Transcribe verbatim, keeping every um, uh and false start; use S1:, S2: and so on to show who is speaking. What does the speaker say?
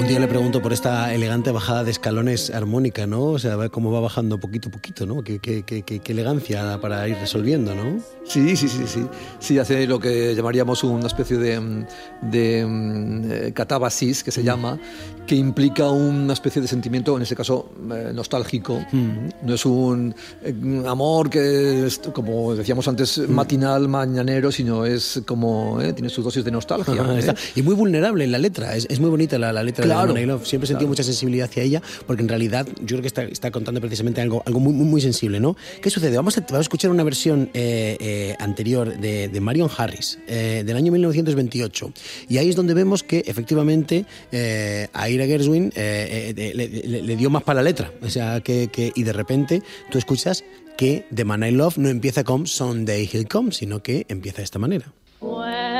S1: algún día le pregunto por esta elegante bajada de escalones armónica, ¿no? O sea, cómo va bajando poquito a poquito, ¿no? Qué, qué, qué, qué elegancia para ir resolviendo, ¿no?
S2: Sí, sí, sí, sí. Sí, hace lo que llamaríamos una especie de, de catábasis, que se llama, que implica una especie de sentimiento, en este caso, eh, nostálgico. Mm. No es un, un amor que es, como decíamos antes, mm. matinal, mañanero, sino es como, eh, tiene sus dosis de nostalgia.
S1: Ajá,
S2: ¿eh?
S1: Está. Y muy vulnerable en la letra, es, es muy bonita la, la letra
S2: claro,
S1: de Money Love. Siempre he sentido claro. mucha sensibilidad hacia ella, porque en realidad yo creo que está, está contando precisamente algo, algo muy, muy, muy sensible, ¿no? ¿Qué sucede? Vamos a, vamos a escuchar una versión eh, eh, anterior de, de Marion Harris, eh, del año mil novecientos veintiocho, y ahí es donde vemos que efectivamente eh, a Ira Gershwin eh, eh, le, le, le dio más para la letra, o sea, que, que, y de repente tú escuchas que The Man I Love no empieza con Someday He'll Come, sino que empieza de esta manera. Well.